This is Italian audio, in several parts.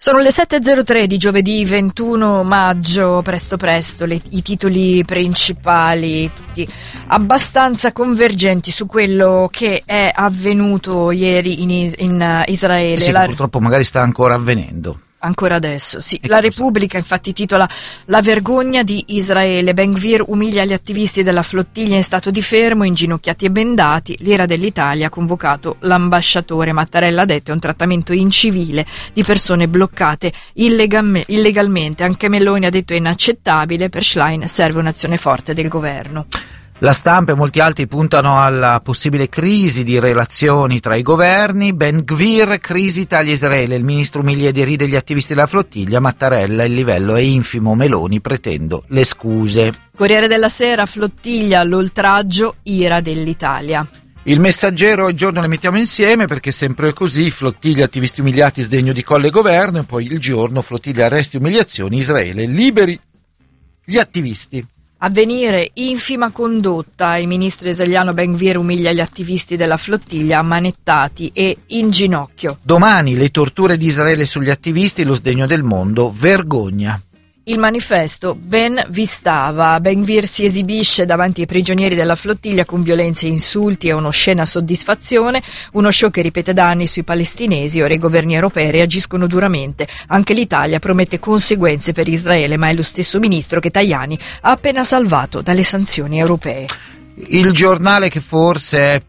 Sono le 7.03 di giovedì 21 maggio, presto, i titoli principali, tutti abbastanza convergenti su quello che è avvenuto ieri in Israele. Sì, purtroppo magari sta ancora avvenendo. Ancora adesso, sì. La Repubblica infatti titola "La vergogna di Israele. Ben Gvir umilia gli attivisti della flottiglia in stato di fermo, inginocchiati e bendati. L'ira dell'Italia ha convocato l'ambasciatore". Mattarella ha detto è un trattamento incivile di persone bloccate illegalmente. Anche Meloni ha detto è inaccettabile. Per Schlein serve un'azione forte del governo. La Stampa e molti altri puntano alla possibile crisi di relazioni tra i governi. Ben Gvir, crisi Italia-Israele, il ministro umilia e deride gli attivisti della flottiglia. Mattarella, il livello è infimo, Meloni, pretendo le scuse. Corriere della Sera, flottiglia, l'oltraggio, ira dell'Italia. Il Messaggero, il giorno le mettiamo insieme perché sempre così, flottiglia, attivisti umiliati, sdegno di Colle governo, e poi il giorno, flottiglia, arresti, umiliazioni, Israele, liberi gli attivisti. Avvenire, infima condotta, il ministro israeliano Ben Gvir umilia gli attivisti della flottiglia ammanettati e in ginocchio. Domani le torture di Israele sugli attivisti, lo sdegno del mondo, vergogna. Il Manifesto, Ben vi stava. Ben Gvir si esibisce davanti ai prigionieri della flottiglia con violenze e insulti e un'oscena soddisfazione, uno show che ripete da anni sui palestinesi. Ora i governi europei reagiscono duramente. Anche l'Italia promette conseguenze per Israele, ma è lo stesso ministro che Tajani ha appena salvato dalle sanzioni europee. Il giornale che forse è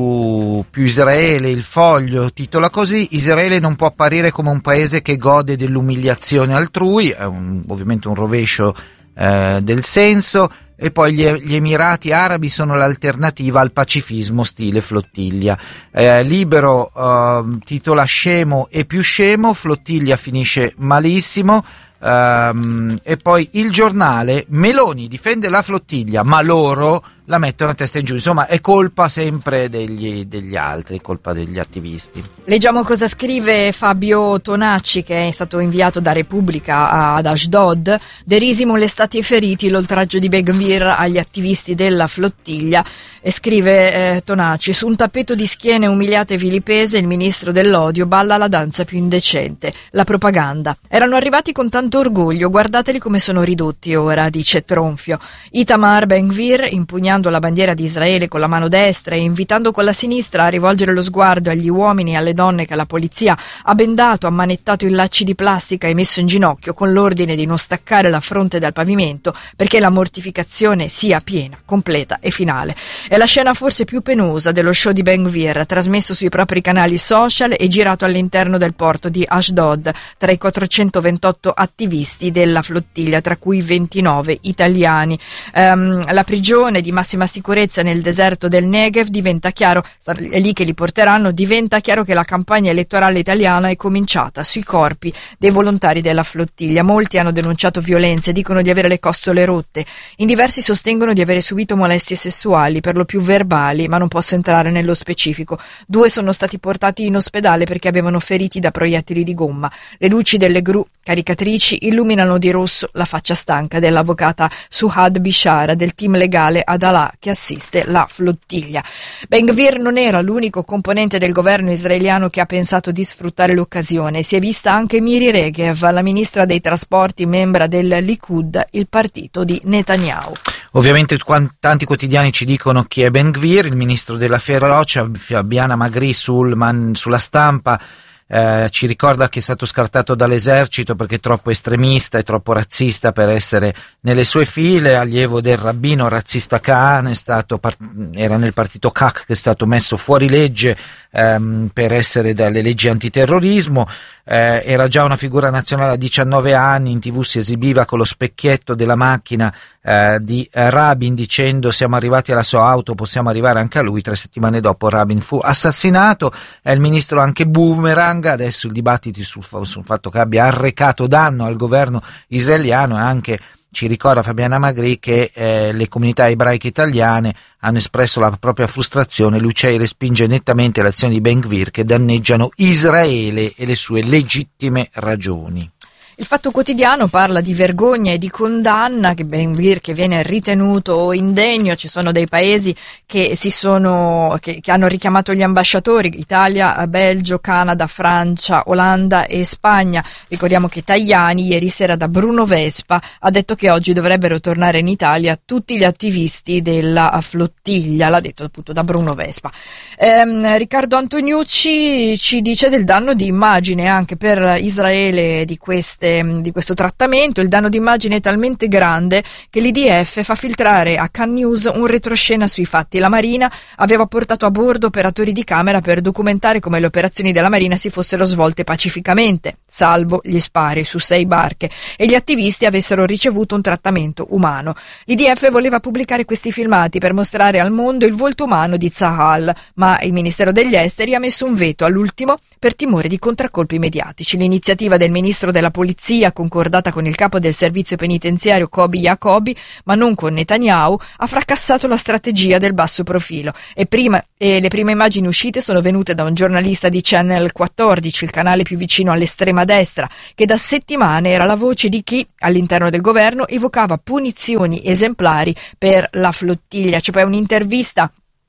più Israele, il Foglio, titola così: Israele non può apparire come un paese che gode dell'umiliazione altrui, è ovviamente un rovescio del senso, e poi gli Emirati Arabi sono l'alternativa al pacifismo stile flottiglia. Libero titola scemo e più scemo, flottiglia finisce malissimo. E poi il giornale, Meloni difende la flottiglia ma loro la mettono a testa in giù. Insomma, è colpa sempre degli altri, colpa degli attivisti. Leggiamo cosa scrive Fabio Tonacci, che è stato inviato da Repubblica ad Ashdod. Derisi, molestati e feriti, l'oltraggio di Ben Gvir agli attivisti della flottiglia. E scrive Tonacci: su un tappeto di schiene umiliate e vilipese il ministro dell'odio balla la danza più indecente, la propaganda. Erano arrivati con tanto orgoglio, guardateli come sono ridotti ora, dice Tronfio. Itamar Ben Gvir, impugnando la bandiera di Israele con la mano destra e invitando con la sinistra a rivolgere lo sguardo agli uomini e alle donne che la polizia ha bendato, ammanettato in lacci di plastica e messo in ginocchio con l'ordine di non staccare la fronte dal pavimento perché la mortificazione sia piena, completa e finale. È la scena forse più penosa dello show di Ben Gvir, trasmesso sui propri canali social e girato all'interno del porto di Ashdod, tra i 428 attivisti della flottiglia, tra cui 29 italiani. La prigione di massima sicurezza nel deserto del Negev diventa chiaro, è lì che li porteranno, diventa chiaro che la campagna elettorale italiana è cominciata sui corpi dei volontari della flottiglia. Molti hanno denunciato violenze, dicono di avere le costole rotte, in diversi sostengono di avere subito molestie sessuali, per lo più verbali, ma non posso entrare nello specifico. 2 sono stati portati in ospedale perché avevano feriti da proiettili di gomma. Le luci delle gru caricatrici illuminano di rosso la faccia stanca dell'avvocata Suhad Bishara del team legale Adalah che assiste la flottiglia. Ben Gvir non era l'unico componente del governo israeliano che ha pensato di sfruttare l'occasione. Si è vista anche Miri Regev, la ministra dei trasporti, membra del Likud, il partito di Netanyahu. Ovviamente tanti quotidiani ci dicono chi è Ben Gvir, il ministro della ferocia. Fabiana Magri sulla Stampa ci ricorda che è stato scartato dall'esercito perché è troppo estremista e troppo razzista per essere nelle sue file, allievo del rabbino razzista Khan, era nel partito KAK che è stato messo fuori legge per essere dalle leggi antiterrorismo. Era già una figura nazionale a 19 anni, in TV si esibiva con lo specchietto della macchina di Rabin dicendo siamo arrivati alla sua auto, possiamo arrivare anche a lui. 3 settimane dopo Rabin fu assassinato. È il ministro anche boomerang, adesso il dibattito sul fatto che abbia arrecato danno al governo israeliano, e anche ci ricorda Fabiana Magri che le comunità ebraiche italiane hanno espresso la propria frustrazione. Lucei respinge nettamente le azioni di Ben Gvir che danneggiano Israele e le sue legittime ragioni. Il Fatto Quotidiano parla di vergogna e di condanna, che Ben Gvir che viene ritenuto indegno. Ci sono dei paesi che hanno richiamato gli ambasciatori: Italia, Belgio, Canada, Francia, Olanda e Spagna. Ricordiamo che Tajani ieri sera da Bruno Vespa ha detto che oggi dovrebbero tornare in Italia tutti gli attivisti della flottiglia, l'ha detto appunto da Bruno Vespa. Riccardo Antoniucci ci dice del danno di immagine anche per Israele di questo trattamento. Il danno d'immagine è talmente grande che l'IDF fa filtrare a Cannes News un retroscena sui fatti. La Marina aveva portato a bordo operatori di camera per documentare come le operazioni della Marina si fossero svolte pacificamente, salvo gli spari su 6 barche, e gli attivisti avessero ricevuto un trattamento umano. L'IDF voleva pubblicare questi filmati per mostrare al mondo il volto umano di Tzahal, ma il Ministero degli Esteri ha messo un veto all'ultimo per timore di contraccolpi mediatici. L'iniziativa del ministro della Polizia, concordata con il capo del servizio penitenziario Kobi Jacobi, ma non con Netanyahu, ha fracassato la strategia del basso profilo. E le prime immagini uscite sono venute da un giornalista di Channel 14, il canale più vicino all'estrema destra, che da settimane era la voce di chi, all'interno del governo, evocava punizioni esemplari per la flottiglia. C'è poi un'intervista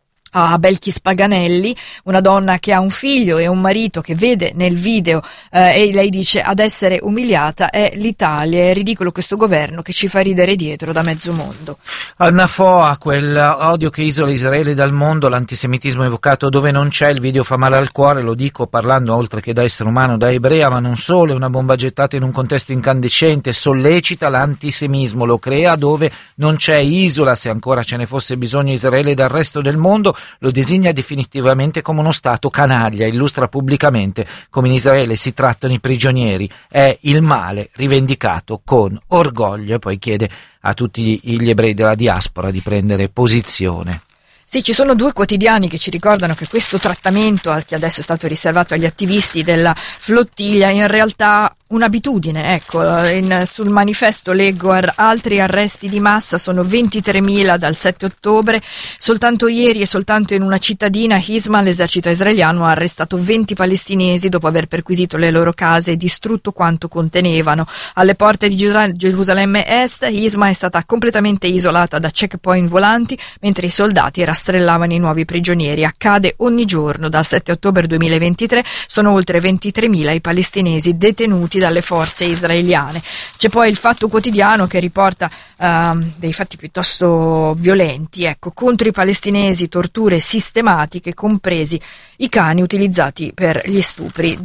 a Belkis Paganelli, una donna che ha un figlio e un marito che vede nel video e lei dice: ad essere umiliata è l'Italia, è ridicolo questo governo che ci fa ridere dietro da mezzo mondo. Al-Nafoa, quel odio che isola Israele dal mondo, l'antisemitismo evocato dove non c'è, il video fa male al cuore, lo dico parlando oltre che da essere umano, da ebrea, ma non solo. È una bomba gettata in un contesto incandescente, sollecita l'antisemismo, lo crea dove non c'è, isola, se ancora ce ne fosse bisogno, Israele dal resto del mondo, lo designa definitivamente come uno Stato canaglia, illustra pubblicamente come in Israele si trattano i prigionieri, è il male rivendicato con orgoglio, e poi chiede a tutti gli ebrei della diaspora di prendere posizione. Sì, ci sono 2 quotidiani che ci ricordano che questo trattamento, che adesso è stato riservato agli attivisti della flottiglia, in realtà un'abitudine. Ecco, sul manifesto leggo: altri arresti di massa, sono 23.000 dal 7 ottobre. Soltanto ieri e soltanto in una cittadina, Hisma, l'esercito israeliano ha arrestato 20 palestinesi dopo aver perquisito le loro case e distrutto quanto contenevano. Alle porte di Gerusalemme Est, Hisma è stata completamente isolata da checkpoint volanti, mentre i soldati rastrellavano i nuovi prigionieri. Accade ogni giorno. Dal 7 ottobre 2023 sono oltre 23.000 i palestinesi detenuti dalle forze israeliane. C'è poi il Fatto Quotidiano che riporta dei fatti piuttosto violenti, ecco, contro i palestinesi, torture sistematiche, compresi i cani utilizzati per gli stupri.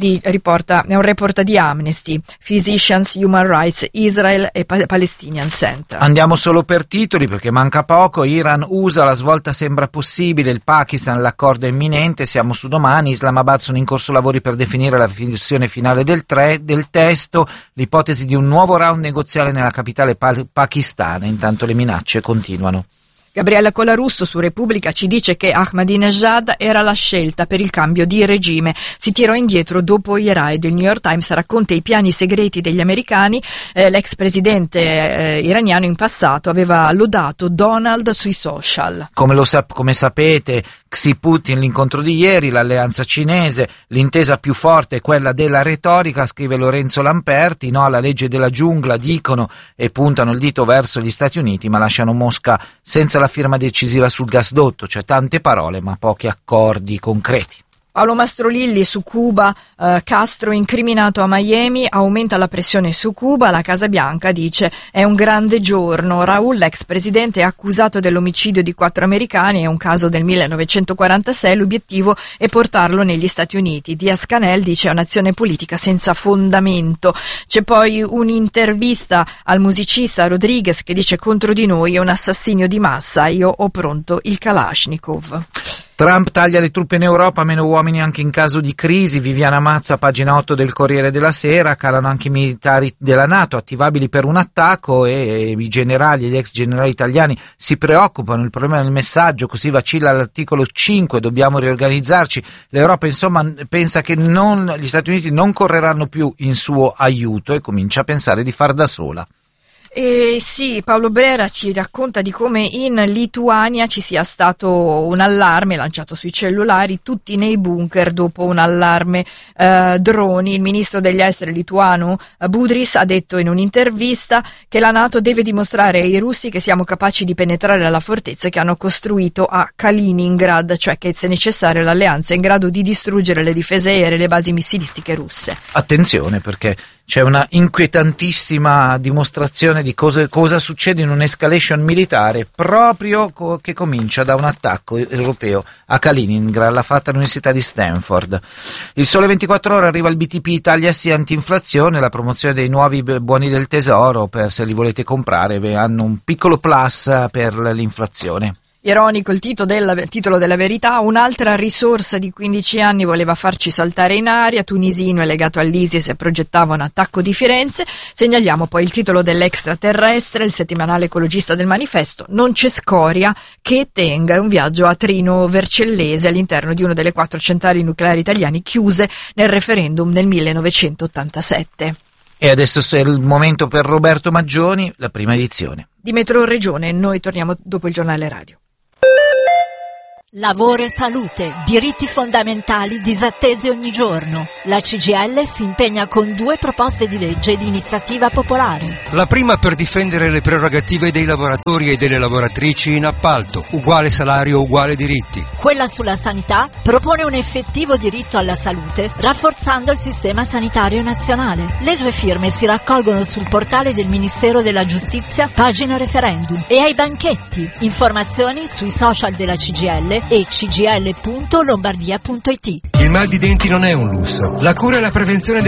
È un report di Amnesty, Physicians, Human Rights, Israel e Palestinian Center. Andiamo solo per titoli perché manca poco. Iran, USA, la svolta sembra possibile, il Pakistan, l'accordo è imminente, siamo su domani, Islamabad, sono in corso lavori per definire la versione finale del testo, l'ipotesi di un nuovo round negoziale nella capitale pakistana, intanto le minacce continuano. Gabriella Colarusso su Repubblica ci dice che Ahmadinejad era la scelta per il cambio di regime, si tirò indietro dopo i raid. Il New York Times racconta i piani segreti degli americani. L'ex presidente iraniano in passato aveva lodato Donald sui social. Come sapete, Xi Putin, l'incontro di ieri, l'alleanza cinese, l'intesa più forte è quella della retorica, scrive Lorenzo Lamperti, no alla legge della giungla, dicono, e puntano il dito verso gli Stati Uniti, ma lasciano Mosca senza la firma decisiva sul gasdotto, cioè tante parole ma pochi accordi concreti. Paolo Mastrolilli su Cuba, Castro incriminato a Miami, aumenta la pressione su Cuba, la Casa Bianca dice è un grande giorno, Raúl, l'ex presidente, è accusato dell'omicidio di 4 americani, è un caso del 1946, l'obiettivo è portarlo negli Stati Uniti. Diaz-Canel dice è un'azione politica senza fondamento. C'è poi un'intervista al musicista Rodriguez che dice contro di noi è un assassinio di massa, io ho pronto il Kalashnikov. Trump taglia le truppe in Europa, meno uomini anche in caso di crisi. Viviana Mazza, pagina 8 del Corriere della Sera, calano anche i militari della NATO attivabili per un attacco e i generali e gli ex generali italiani si preoccupano. Il problema del messaggio, così vacilla l'articolo 5, dobbiamo riorganizzarci. L'Europa insomma pensa che gli Stati Uniti non correranno più in suo aiuto e comincia a pensare di far da sola. Sì, Paolo Brera ci racconta di come in Lituania ci sia stato un allarme lanciato sui cellulari, tutti nei bunker dopo un allarme droni. Il ministro degli esteri lituano Budris ha detto in un'intervista che la NATO deve dimostrare ai russi che siamo capaci di penetrare la fortezza che hanno costruito a Kaliningrad, cioè che se necessario l'alleanza è in grado di distruggere le difese aeree e le basi missilistiche russe. Attenzione, perché c'è una inquietantissima dimostrazione di cosa succede in un'escalation militare proprio che comincia da un attacco europeo a Kaliningrad, l'ha fatta l'Università di Stanford. Il Sole 24 Ore arriva il BTP Italia sì anti-inflazione, la promozione dei nuovi buoni del tesoro, per se li volete comprare, hanno un piccolo plus per l'inflazione. Ironico il titolo della Verità, un'altra risorsa di 15 anni voleva farci saltare in aria, tunisino è legato all'ISIS e progettava un attacco di Firenze. Segnaliamo poi il titolo dell'Extraterrestre, il settimanale ecologista del Manifesto, non c'è scoria che tenga, è un viaggio a Trino Vercellese all'interno di una delle 4 centrali nucleari italiane chiuse nel referendum nel 1987. E adesso è il momento per Roberto Maggioni, la prima edizione di Metro Regione. Noi torniamo dopo il giornale radio. Lavoro e salute, diritti fondamentali disattesi ogni giorno. La CGIL si impegna con 2 proposte di legge di iniziativa popolare. La prima per difendere le prerogative dei lavoratori e delle lavoratrici in appalto, uguale salario, uguale diritti. Quella sulla sanità propone un effettivo diritto alla salute, rafforzando il sistema sanitario nazionale. Le 2 firme si raccolgono sul portale del Ministero della Giustizia, pagina referendum, e ai banchetti. Informazioni sui social della CGIL e cgl.lombardia.it. Il mal di denti non è un lusso. La cura e la prevenzione del